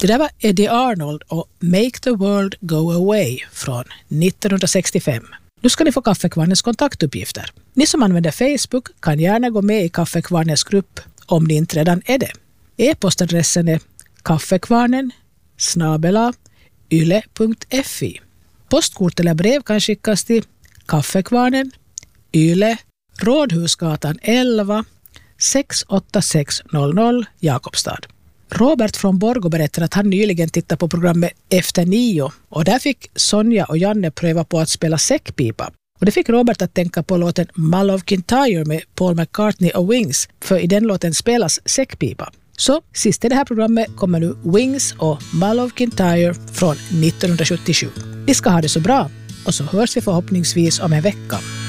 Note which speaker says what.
Speaker 1: Det där var Eddie Arnold och Make the World Go Away från 1965. Nu ska ni få Kaffekvarnens kontaktuppgifter. Ni som använder Facebook kan gärna gå med i Kaffekvarnens grupp om ni inte redan är det. E-postadressen är kaffekvarnen@yle.fi. Postkort eller brev kan skickas till Kaffekvarnen, Yle, Rådhusgatan 11, 68600 Jakobstad. Robert från Borgå berättar att han nyligen tittade på programmet Efter 9 och där fick Sonja och Janne pröva på att spela säckpipa. Och det fick Robert att tänka på låten Mull of Kintyre med Paul McCartney och Wings, för i den låten spelas säckpipa. Så sist i det här programmet kommer nu Wings och Mull of Kintyre från 1977. Vi ska ha det så bra och så hörs vi förhoppningsvis om en vecka.